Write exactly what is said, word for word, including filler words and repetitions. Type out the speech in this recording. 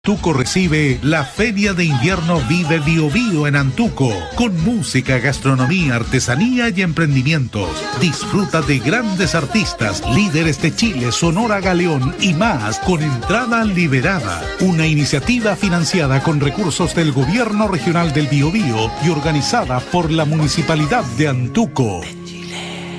Antuco recibe la Feria de Invierno Vive Bio Bio en Antuco, con música, gastronomía, artesanía y emprendimientos. Disfruta de grandes artistas, líderes de Chile, Sonora Galeón y más, con entrada liberada. Una iniciativa financiada con recursos del Gobierno Regional del Biobío y organizada por la Municipalidad de Antuco.